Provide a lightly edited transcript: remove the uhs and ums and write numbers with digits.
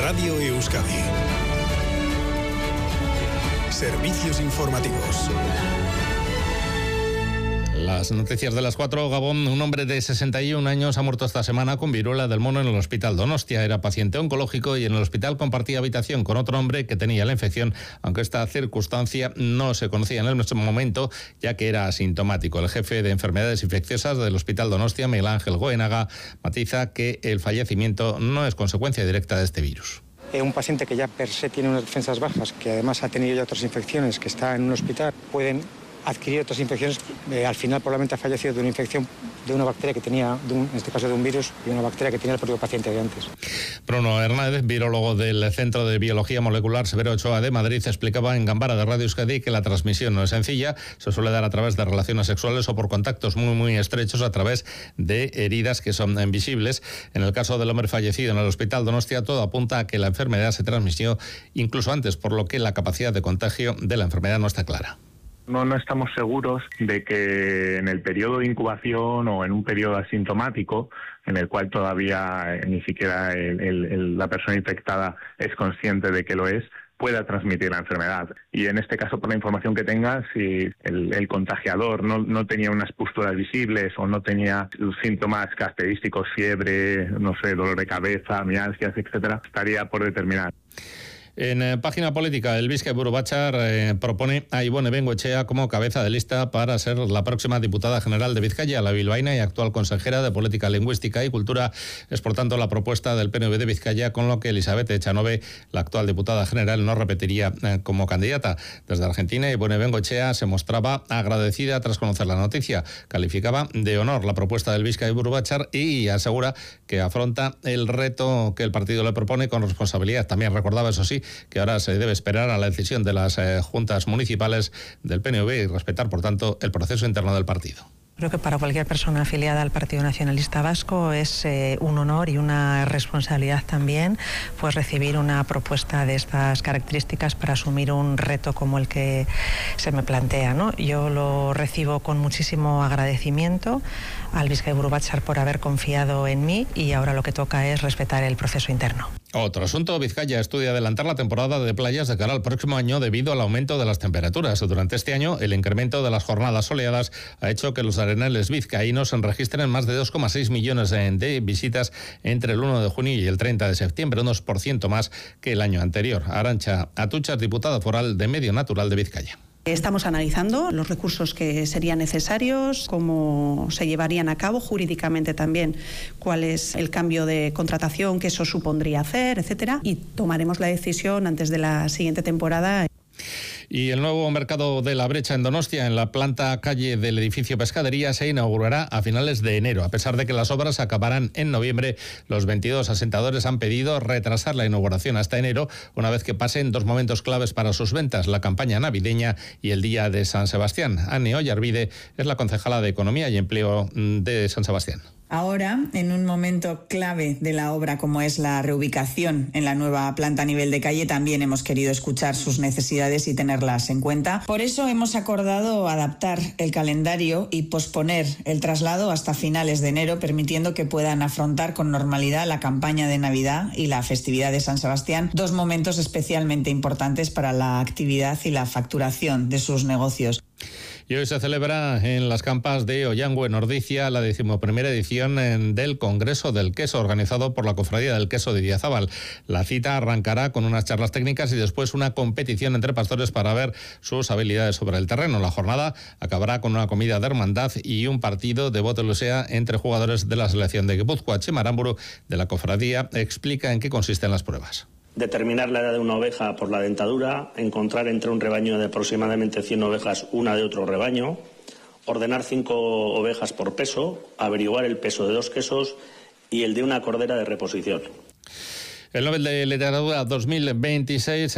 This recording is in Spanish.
Radio Euskadi. Servicios informativos. Las noticias de las 4. Gabón. Un hombre de 61 años ha muerto esta semana con viruela del mono en el Hospital Donostia. Era paciente oncológico y en el hospital compartía habitación con otro hombre que tenía la infección, aunque esta circunstancia no se conocía en el mismo momento, ya que era asintomático. El jefe de enfermedades infecciosas del Hospital Donostia, Miguel Ángel Goenaga, matiza que el fallecimiento no es consecuencia directa de este virus. Un paciente que ya per se tiene unas defensas bajas, que además ha tenido ya otras infecciones, que está en un hospital, pueden adquirir otras infecciones, al final probablemente ha fallecido de una infección de una bacteria que tenía, en este caso de un virus, y una bacteria que tenía el propio paciente de antes. Bruno Hernández, virólogo del Centro de Biología Molecular Severo Ochoa de Madrid, explicaba en Gambara de Radio Euskadi que la transmisión no es sencilla, se suele dar a través de relaciones sexuales o por contactos muy estrechos a través de heridas que son invisibles. En el caso del hombre fallecido en el Hospital Donostia, todo apunta a que la enfermedad se transmitió incluso antes, por lo que la capacidad de contagio de la enfermedad no está clara. No estamos seguros de que en el periodo de incubación o en un periodo asintomático, en el cual todavía ni siquiera la persona infectada es consciente de que lo es, pueda transmitir la enfermedad. Y en este caso, por la información que tenga, si el contagiador no tenía unas pústulas visibles o no tenía síntomas característicos, fiebre, dolor de cabeza, mialgias, etcétera, estaría por determinar. En página política, el Bizkaiburu Batzar propone a Ibone Bengoechea como cabeza de lista para ser la próxima diputada general de Vizcaya. La bilbaína y actual consejera de Política Lingüística y Cultura es, por tanto, la propuesta del PNV de Vizcaya, con lo que Elizabeth Echanove, la actual diputada general, no repetiría como candidata. Desde Argentina, Ibone Bengoechea se mostraba agradecida tras conocer la noticia. Calificaba de honor la propuesta del Bizkaiburu Batzar y asegura que afronta el reto que el partido le propone con responsabilidad. También recordaba, eso sí, que ahora se debe esperar a la decisión de las juntas municipales del PNV y respetar, por tanto, el proceso interno del partido. Creo que para cualquier persona afiliada al Partido Nacionalista Vasco es un honor y una responsabilidad también, pues recibir una propuesta de estas características para asumir un reto como el que se me plantea, ¿no? Yo lo recibo con muchísimo agradecimiento al Bizkaiburu Batzar por haber confiado en mí y ahora lo que toca es respetar el proceso interno. Otro asunto, Vizcaya estudia adelantar la temporada de playas de cara al próximo año debido al aumento de las temperaturas. Durante este año, el incremento de las jornadas soleadas ha hecho que los arenales vizcaínos registren más de 2,6 millones de visitas entre el 1 de junio y el 30 de septiembre, un 2% más que el año anterior. Arantxa Atutxas, diputada foral de Medio Natural de Vizcaya. Estamos analizando los recursos que serían necesarios, cómo se llevarían a cabo jurídicamente también, cuál es el cambio de contratación que eso supondría hacer, etcétera, y tomaremos la decisión antes de la siguiente temporada. Y el nuevo mercado de la Brecha en Donostia, en la planta calle del edificio Pescadería, se inaugurará a finales de enero. A pesar de que las obras acabarán en noviembre, los 22 asentadores han pedido retrasar la inauguración hasta enero, una vez que pasen dos momentos claves para sus ventas, la campaña navideña y el Día de San Sebastián. Anne Ollarvide es la concejala de Economía y Empleo de San Sebastián. Ahora, en un momento clave de la obra como es la reubicación en la nueva planta a nivel de calle, también hemos querido escuchar sus necesidades y tenerlas en cuenta. Por eso hemos acordado adaptar el calendario y posponer el traslado hasta finales de enero, permitiendo que puedan afrontar con normalidad la campaña de Navidad y la festividad de San Sebastián, dos momentos especialmente importantes para la actividad y la facturación de sus negocios. Y hoy se celebra en las campas de Ollangüe, en Ordicia, la 11ª edición del Congreso del Queso, organizado por la Cofradía del Queso de Idiazábal. La cita arrancará con unas charlas técnicas y después una competición entre pastores para ver sus habilidades sobre el terreno. La jornada acabará con una comida de hermandad y un partido de bote-lusea entre jugadores de la selección de Guipúzcoa. Chema Aramburu, de la Cofradía, explica en qué consisten las pruebas. Determinar la edad de una oveja por la dentadura, encontrar entre un rebaño de aproximadamente 100 ovejas una de otro rebaño, ordenar 5 ovejas por peso, averiguar el peso de 2 quesos y el de una cordera de reposición. El Nobel de Literatura 2026